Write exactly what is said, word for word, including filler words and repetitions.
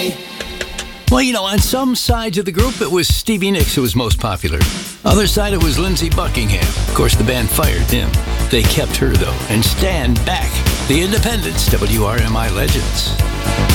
Well, you know, on some sides of the group, it was Stevie Nicks who was most popular. Other side, it was Lindsey Buckingham. Of course, the band fired him. They kept her, though, and stand back. The Independents, W R M I Legends.